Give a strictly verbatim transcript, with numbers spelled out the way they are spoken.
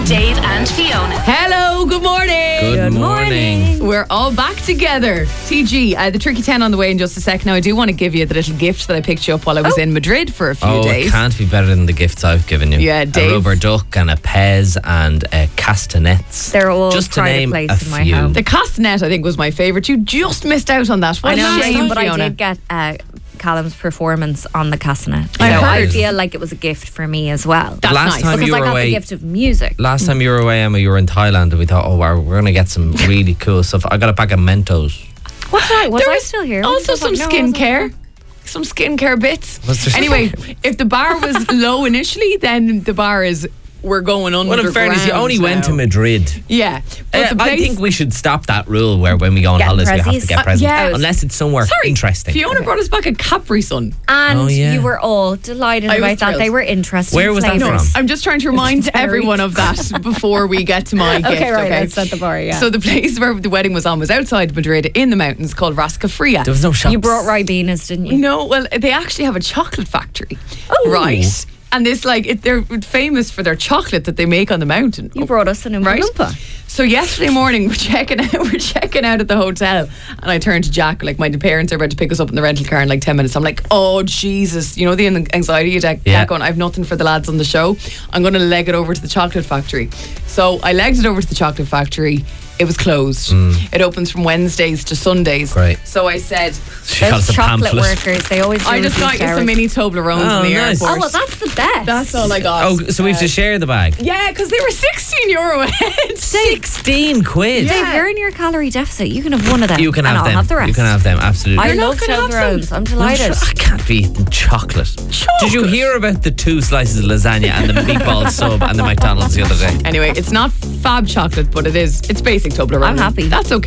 Dave and Fiona. Hello, good morning. Good morning. We're all back together. T G, uh, the Tricky ten on the way in just a sec. Now, I do want to give you the little gift that I picked you up while I was Oh. in Madrid for a few Oh, days. it can't be better than the gifts I've given you. Yeah, Dave. A rubber duck and a Pez and a castanets. They're all just to pride of name place a in my few. home. The castanet, I think, was my favourite. You just missed out on that. What I a know, shame, but Fiona. I did get uh, Callum's performance on the castanet. So I I, heard. feel like it was a gift for me as well. That's Last nice. time because you I were got away, the gift of music. last time you were away, Emma, you were in Thailand, and we thought, oh, wow, we're going to get some really cool stuff. I got a pack of Mentos. Was I? Was There I was still here? Also Was I- some no, I wasn't. skincare. Some skincare bits. Was there Anyway, skincare? if the bar was low initially, then the bar is we're going underground. Well, in fairness, you only went to now. Madrid. Yeah. But Uh, the I place- think we should stop that rule where when we go on Getting holidays we have to prezzies. get Uh, presents. yeah. Unless it's somewhere Sorry, interesting. Fiona brought us back a Capri Sun. And Oh, yeah. you were all delighted I was about that. thrilled. They were interesting. Where was that flavours. from? I'm just trying to remind Tenerife. everyone of that before we get to my gift. Okay, right, Okay, that's at the bar, yeah. So the place where the wedding was on was outside Madrid in the mountains called Rascafria. There was no shops. You brought Ribenas, didn't you? No, well, they actually have a chocolate factory. Oh. Right. And this, like, it, they're famous for their chocolate that they make on the mountain. You brought us an Oompa Right. Loompa. So yesterday morning we're checking out we're checking out at the hotel, and I turned to Jack, like, my parents are about to pick us up in the rental car in like ten minutes. I'm like, oh Jesus, you know, the anxiety attack. Yeah. Going, I have nothing for the lads on the show. I'm going to leg it over to the chocolate factory. So I legged it over to the chocolate factory. It was closed. It opens from Wednesdays to Sundays. Great. So I said, She got Those us a chocolate pamphlet. workers, they always do I just with got these you some hours. mini Toblerones Oh, in the nice. airport. Oh, well, that's the best. That's all I got. Oh, so we have to share the bag. Yeah, because they were sixteen euro ahead. sixteen quid. Yeah. Dave, you're in your calorie deficit. You can have one of them. You can and have I'll them. have the rest. You can have them, absolutely. I You're not love gonna have Toblerones. some. I'm No, delighted. sure, I can't be eating chocolate. Did you hear about the two slices of lasagna and the meatball sub and the McDonald's the other day? Anyway, it's not fab chocolate, but it is. It's basic Toblerone. I'm happy. That's okay.